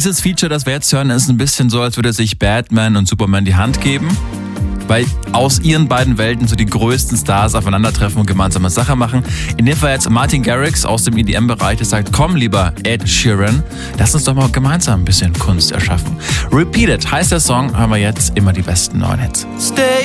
Dieses Feature, das wir jetzt hören, ist ein bisschen so, als würde sich Batman und Superman die Hand geben, weil aus ihren beiden Welten so die größten Stars aufeinandertreffen und gemeinsame Sache machen. In dem Fall jetzt Martin Garrix aus dem EDM-Bereich, der sagt, komm lieber Ed Sheeran, lass uns doch mal gemeinsam ein bisschen Kunst erschaffen. Repeat It heißt der Song, hören wir jetzt immer die besten neuen Hits. Stay